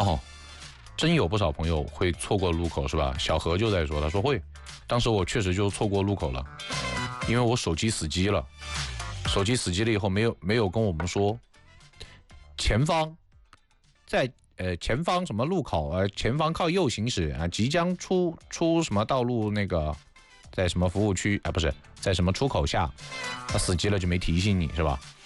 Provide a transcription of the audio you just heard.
哦，真有不少朋友会错过路口是吧？小何就在说，他说会，当时我确实就错过路口了，因为我手机死机了，以后没有跟我们说前方在前方什么路口前方靠右行驶啊，即将出什么道路那个在什么服务区啊，不是在什么出口下，他死机了就没提醒你是吧？